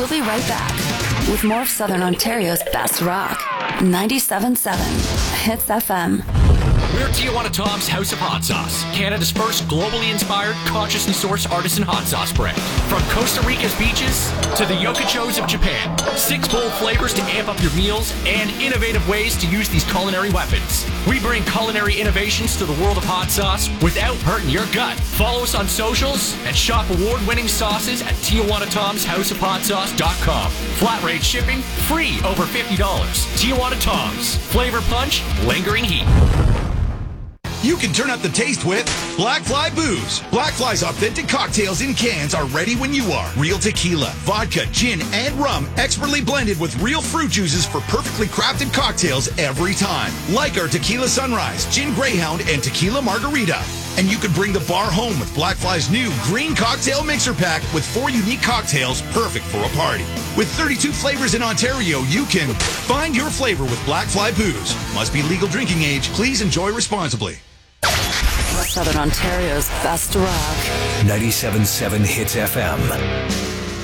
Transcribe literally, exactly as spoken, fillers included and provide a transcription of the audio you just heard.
We'll be right back with more of Southern Ontario's best rock. ninety-seven point seven Hits F M. We're Tijuana Tom's House of Hot Sauce, Canada's first globally inspired, consciously sourced artisan hot sauce brand. From Costa Rica's beaches to the yokochos of Japan, six bold flavors to amp up your meals and innovative ways to use these culinary weapons. We bring culinary innovations to the world of hot sauce without hurting your gut. Follow us on socials and shop award-winning sauces at Tijuana Tom's House of Hot Sauce dot com. Flat rate shipping, free over fifty dollars. Tijuana Tom's, flavor punch, lingering heat. You can turn up the taste with Black Fly Booze. Black Fly's authentic cocktails in cans are ready when you are. Real tequila, vodka, gin, and rum, expertly blended with real fruit juices for perfectly crafted cocktails every time. Like our Tequila Sunrise, Gin Greyhound, and Tequila Margarita. And you can bring the bar home with Black Fly's new Green Cocktail Mixer Pack with four unique cocktails perfect for a party. With thirty-two flavors in Ontario, you can find your flavor with Black Fly Booze. Must be legal drinking age. Please enjoy responsibly. Southern Ontario's best rock. ninety-seven point seven Hits F M.